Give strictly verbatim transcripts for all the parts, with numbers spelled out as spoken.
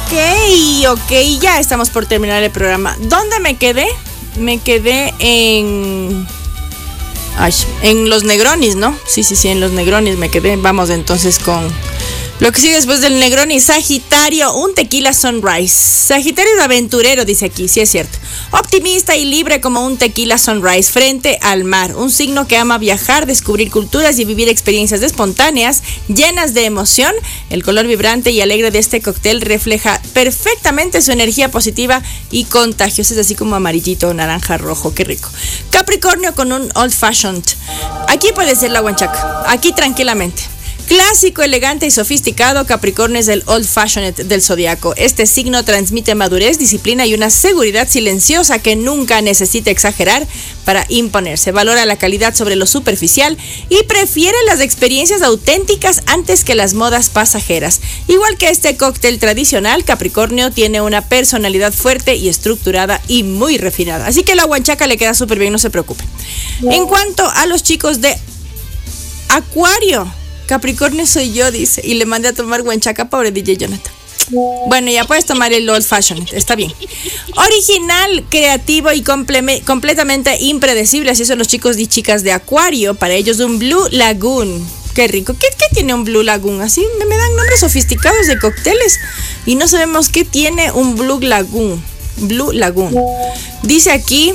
Ok, ok, ya estamos por terminar el programa. ¿Dónde me quedé? Me quedé en... Ay, en los Negronis, ¿no? Sí, sí, sí, en los Negronis me quedé. Vamos entonces con lo que sigue después del Negroni. Sagitario, un tequila sunrise. Sagitario es aventurero, dice aquí, sí es cierto. Optimista y libre como un tequila sunrise frente al mar. Un signo que ama viajar, descubrir culturas y vivir experiencias espontáneas, llenas de emoción. El color vibrante y alegre de este cóctel refleja perfectamente su energía positiva y contagiosa. Es así como amarillito, naranja, rojo, qué rico. Capricornio con un old fashioned. Aquí puede ser la huanchaca, aquí tranquilamente. Clásico, elegante y sofisticado, Capricornio es el old fashioned del zodiaco. Este signo transmite madurez, disciplina y una seguridad silenciosa que nunca necesita exagerar para imponerse. Valora la calidad sobre lo superficial y prefiere las experiencias auténticas antes que las modas pasajeras. Igual que este cóctel tradicional, Capricornio tiene una personalidad fuerte y estructurada y muy refinada. Así que la huanchaca le queda súper bien, no se preocupen. En cuanto a los chicos de Acuario, Capricornio soy yo, dice, y le mandé a tomar huanchaca, pobre D J Jonathan. Bueno, ya puedes tomar el old fashioned, está bien. Original, creativo y comple- completamente impredecible, así son los chicos y chicas de Acuario. Para ellos un Blue Lagoon. Qué rico. ¿Qué, qué tiene un Blue Lagoon? Así me, me dan nombres sofisticados de cócteles y no sabemos qué tiene un Blue Lagoon. Blue Lagoon. Dice aquí...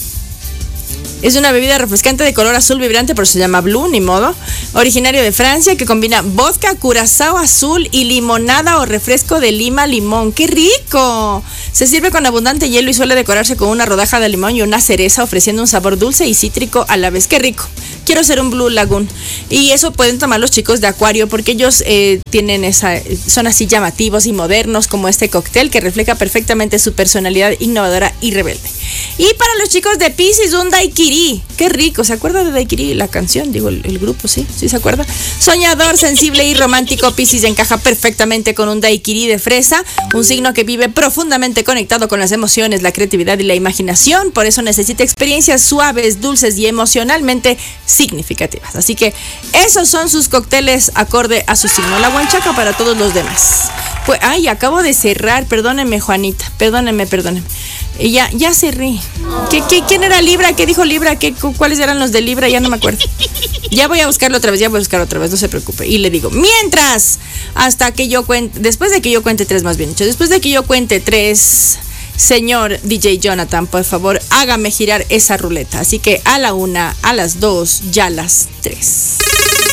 Es una bebida refrescante de color azul vibrante, pero se llama Blue, ni modo. Originario de Francia, que combina vodka, curazao azul y limonada o refresco de lima limón. ¡Qué rico! Se sirve con abundante hielo y suele decorarse con una rodaja de limón y una cereza, ofreciendo un sabor dulce y cítrico a la vez. ¡Qué rico! Quiero ser un Blue Lagoon. Y eso pueden tomar los chicos de Acuario, porque ellos eh, tienen esa, son así llamativos y modernos, como este cóctel, que refleja perfectamente su personalidad innovadora y rebelde. Y para los chicos de Piscis, un daiquiri. ¡Qué rico! ¿Se acuerda de daiquiri? La canción, digo, el, el grupo, ¿sí? ¿Sí se acuerda? Soñador, sensible y romántico, Piscis encaja perfectamente con un daiquiri de fresa, un signo que vive profundamente conectado con las emociones, la creatividad y la imaginación. Por eso necesita experiencias suaves, dulces y emocionalmente significativas. Así que esos son sus cócteles acorde a su signo. La huanchaca para todos los demás. Pues, ay, acabo de cerrar. Perdónenme, Juanita. Perdónenme, perdónenme. Ya, ya cerré. ¿Qué, qué, ¿Quién era Libra? ¿Qué dijo Libra? ¿Qué, ¿Cuáles eran los de Libra? Ya no me acuerdo. Ya voy a buscarlo otra vez, ya voy a buscarlo otra vez, no se preocupe. Y le digo, mientras, hasta que yo cuente, después de que yo cuente tres, más bien dicho, después de que yo cuente tres, señor D J Jonathan, por favor, hágame girar esa ruleta. Así que a la una, a las dos, ya a las tres.